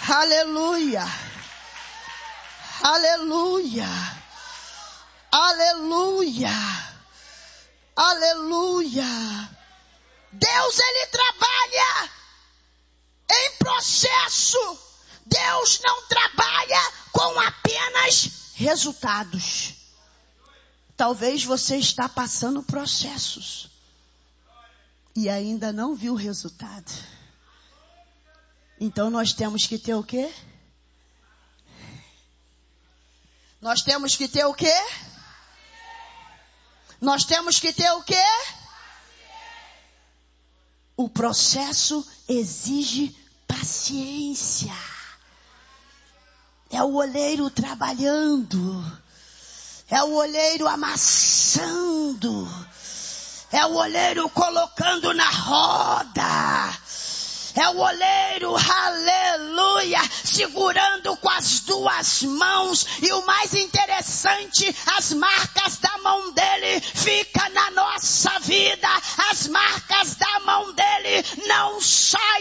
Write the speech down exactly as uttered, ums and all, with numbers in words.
Aleluia. Aleluia. Aleluia. Aleluia. Deus, ele trabalha em processo. Deus não trabalha com apenas resultados. Talvez você está passando processos e ainda não viu o resultado. Então nós temos que ter o quê? Nós temos que ter o quê? Nós temos que ter o quê? O processo exige paciência. É o oleiro trabalhando. É o oleiro amassando. É o oleiro colocando na roda. É o oleiro, aleluia, segurando com as duas mãos. E o mais interessante, as marcas da mão dele ficam na nossa vida. As marcas da mão dele não saem.